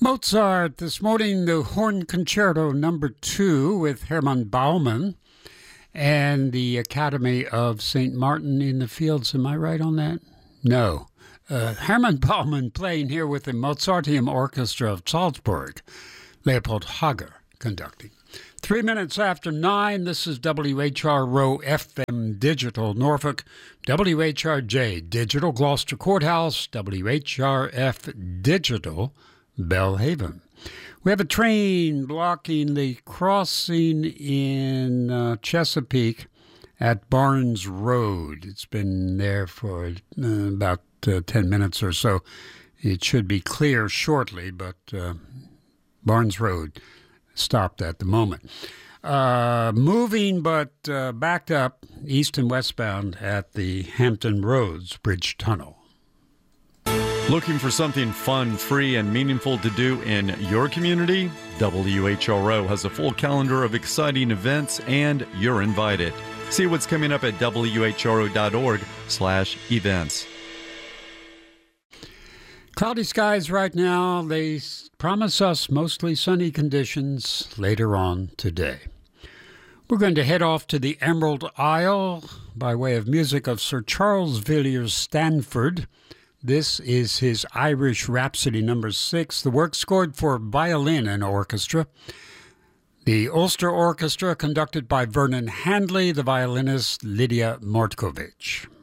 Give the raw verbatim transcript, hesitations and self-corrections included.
Mozart this morning, the Horn Concerto number two with Hermann Baumann and the Academy of Saint Martin in the Fields. Am I right on that? No. Uh, Hermann Baumann playing here with the Mozarteum Orchestra of Salzburg. Leopold Hager conducting. Three minutes after nine, this is W H R Row F M Digital Norfolk, W H R J Digital Gloucester Courthouse, W H R F Digital Belhaven. We have a train blocking the crossing in uh, Chesapeake at Barnes Road. It's been there for uh, about uh, ten minutes or so. It should be clear shortly, but uh, Barnes Road stopped at the moment. Uh, moving but uh, backed up east and westbound at the Hampton Roads Bridge Tunnel. Looking for something fun, free, and meaningful to do in your community? W H R O has a full calendar of exciting events, and you're invited. See what's coming up at W H R O dot org slash events. Cloudy skies right now. They promise us mostly sunny conditions later on today. We're going to head off to the Emerald Isle by way of music of Sir Charles Villiers Stanford. This is his Irish Rhapsody number six, the work scored for violin and orchestra. The Ulster Orchestra conducted by Vernon Handley, the violinist Lydia Mortkovich.